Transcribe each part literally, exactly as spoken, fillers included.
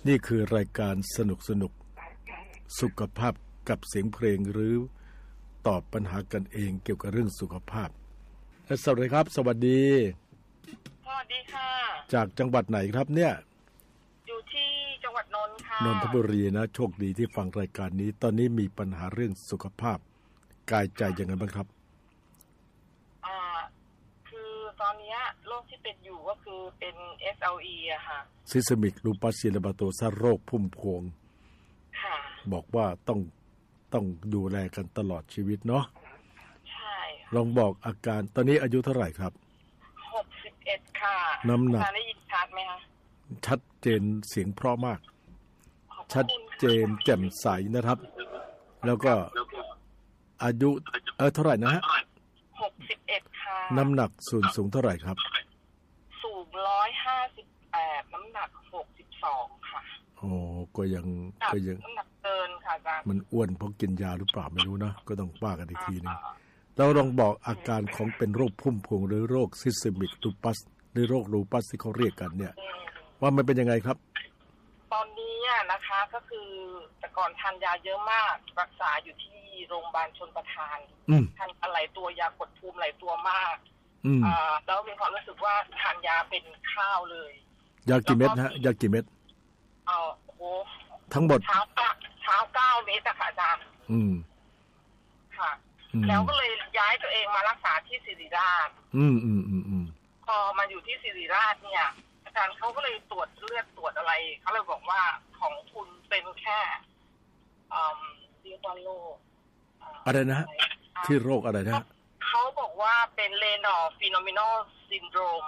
นี่คือรายการสนุกสนุกสุขภาพกับเสียงเพลงหรือตอบปัญหากันเองเกี่ยวกับเรื่องสุขภาพสวัสดีครับสวัสดีสวัสดีค่ะจากจังหวัดไหนครับเนี่ยอยู่ที่จังหวัดนนท์ค่ะนนทบุรีนะโชคดีที่ฟังรายการนี้ตอนนี้มีปัญหาเรื่องสุขภาพกายใจยังไงบ้างครับอ่าคือตอนนี้โรคที่เป็นอยู่ก็คือเป็น เอส แอล อี อะค่ะ Systemic Lupus Erythematosus โรคพุ่มพวงค่ะบอกว่าต้องต้องดูแลกันตลอดชีวิตเนาะใช่ลองบอกอาการตอนนี้อายุเท่าไหร่ครับหกสิบเอ็ดค่ะน้ำหนักได้ยินชัดไหมคะชัดเจนเสียงเพราะมากชัดเจนแจ่มใสนะครับแล้วก็อายุเออเท่าไหร่นะฮะหกสิบเอ็ดค่ะน้ำหนักส่วนสูงเท่าไหร่ครับสูงร้อยห้าสิบแปดน้ำหนักหกสิบสองค่ะโอ้ก็ยังก็ยังน้ำหนักเกินค่ะอาจารย์มันอ้วนเพราะกินยาหรือเปล่าไม่รู้นะก็ต้องว่ากันอีกทีนึงเราลองบอกอาการของเป็นโรคพุ่มพวงหรือโรค Systemic Lupus หรือโรค Lupus ที่เขาเรียกกันเนี่ยว่ามันเป็นยังไงครับตอนนี้นะคะก็คือแต่ก่อนทานยาเยอะมากรักษาอยู่ที่โรงพยาบาลชลประทานทานอะไรตัวยากดภูมิหลายตัวมากอ่าแล้วมีความรู้สึกว่าทานยาเป็นข้าวเลยยากี่เม็ดฮะยากี่เม็ดเอาโอ้โหทั้งหมดเช้าเช้าเก้าเม็ดอะค่ะอาจารย์อืมค่ะแล้วก็เลยย้ายตัวเองมารักษาที่ศิริราชอืมอืมอืมอืมพอมาอยู่ที่ศิริราชเนี่ยอาจารย์เขาก็เลยตรวจเลือดตรวจอะไรเขาเลยบอกว่าของคุณเป็นแค่อ่าเรียกว่าโรคอะไรนะฮะที่โรคอะไรนะเขาบอกว่าเป็นเรนอลฟีโนมินอลซินโดรม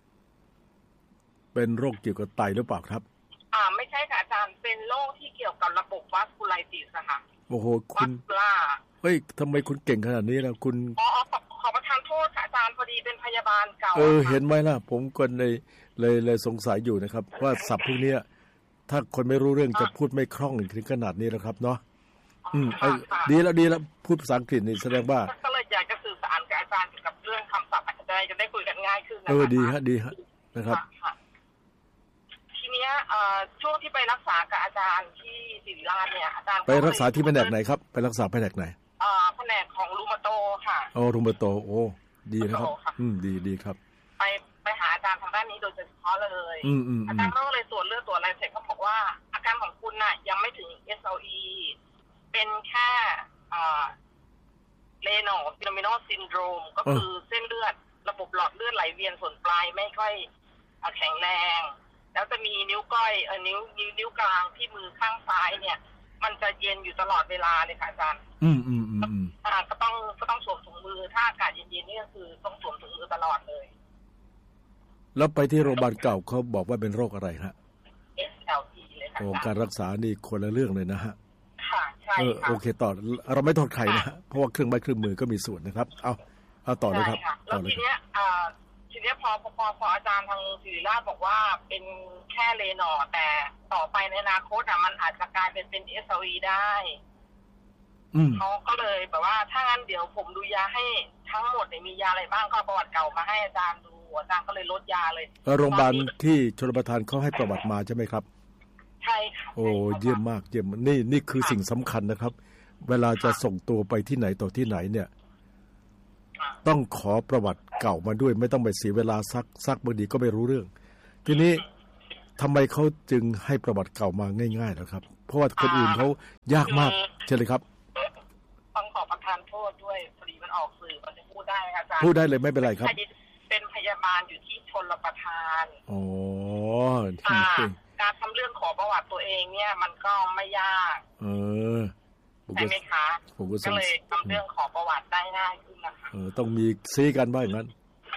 เป็นโรคเกี่ยวกับไตหรือเปล่าครับอ่าไม่ใช่ค่ะอาจารย์เป็นโรคที่เกี่ยวกับระบบวัสคูไลติสค่ะโอ้โหคุณเฮ้ยทำไมคุณเก่งขนาดนี้ล่ะคุณอ๋อขอประทานโทษค่ะอาจารย์พอดีเป็นพยาบาลเก่าเออเห็นไหมล่ะผมก็เลยเลยเลยสงสัยอยู่นะครับว่าศัพท์พวกนี้ถ้าคนไม่รู้เรื่องจะพูดไม่คล่องถึงขนาดนี้แล้วครับเนาะอืมดีแล้วดีแล้วพูดภาษาอังกฤษนี่แสดงว่าก็เลยอยากจะสื่อสารกับอาจารย์เกี่ยวกับเรื่องคำศัพท์จะได้จะได้คุยกันง่ายขึ้นเออดีฮะดีฮะนะครับทีเนี้ยช่วงที่ไปรักษากับอาจารย์ที่ศิริราชเนี่ยอาจารย์ไปรักษาที่แผนกไหนครับไปรักษาแผนกไหนอ่าแผนกของรูมาโตค่ะอ๋อรูมาโตโอ้ดีนะครับอืมดีดีครับไปไปหาอาจารย์ทางด้านนี้โดยเฉพาะเลยอืมอืมอาจารย์ก็เลยตรวจเลือดตรวจอะไรเสร็จเขาบอกว่าอาการของคุณน่ะยังไม่ถึง เอส แอล อี เป็นแค่อ่าเรโนฟิโนมินอลซินโดรมก็คือเส้นเลือดระบบหลอดเลือดไหลเวียนส่วนปลายไม่ค่อยแข็งแรงแล้วจะมีนิ้วก้อยเออนิ้วนิ้วนิ้วกลางที่มือข้างซ้ายเนี่ยมันจะเย็นอยู่ตลอดเวลาเลยค่ะอาจารย์อืมอืมอืมอ่าก็ต้องก็ต้องสวมถุงมือถ้าอากาศเย็นๆนี่ก็คือต้องสวมถุงมือตลอดเลยแล้วไปที่โรงพยาบาลเก่าเขาบอกว่าเป็นโรคอะไรฮะเอส แอล อี เลยค่ะโอ้การรักษานี่คนละเรื่องเลยนะฮะค่ะใช่ค่ะโอเคต่อเราไม่โทษใครนะฮะเพราะว่าเครื่องไม้เครื่องมือก็มีส่วนนะครับเอาเอาต่อเลยครับแล้วทีเนี้ยอ่าทีเนี้ยพอพอพออาจารย์ทางศิริราชบอกว่าเป็นแค่เรนอแต่ต่อไปในอนาคตอ่ะมันอาจจะกลายเป็นเป็น เอส แอล อี ได้เขาก็เลยแบบว่าถ้างั้นเดี๋ยวผมดูยาให้ทั้งหมดเนี่ยมียาอะไรบ้างก็ประวัติเก่ามาให้อาจารย์ดูอาจารย์ก็เลยลดยาเลยโรงพยาบาลที่ชลประทานเขาให้ประวัติมาใช่ไหมครับใช่ค่ะโอ้เยี่ยมมากเยี่ยมนี่นี่คือสิ่งสำคัญนะครับเวลาจะส่งตัวไปที่ไหนต่อที่ไหนเนี่ยต้องขอประวัติเก่ามาด้วยไม่ต้องไปเสียเวลาซักซักบางทีก็ไม่รู้เรื่องทีนี้ทำไมเขาจึงให้ประวัติเก่ามาง่ายๆนะครับเพราะว่าคนอื่นเขายากมากใช่เลยครับต้องขอประทานโทษด้วยพอดีมันออกสื่อมันจะพูดได้อาจารย์พูดได้เลยไม่เป็นไรครับเป็นพยาบาลอยู่ที่ชลประทานอ๋อการทำเรื่องขอประวัติตัวเองเนี่ยมันก็ไม่ยากเออใช่ไหมคะก็เลยทำเรื่องขอประวัติได้ง่ายขึ้นนะคะเออต้องมีซีกันบ้างงั้น